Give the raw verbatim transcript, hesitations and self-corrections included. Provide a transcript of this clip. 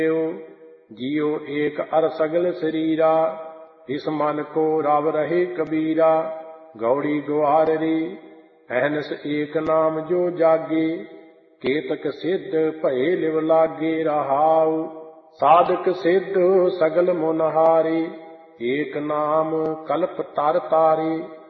जियो एक अर सगल शरीरा, इस मन को रव रहे कबीरा। गौड़ी गुहार रे अहनस एक नाम जो जागे, केतक सिद्ध भये लिव लागे रहाउ। साधक सिद्ध सगल मुनहारे, एक नाम कल्प तर तारे।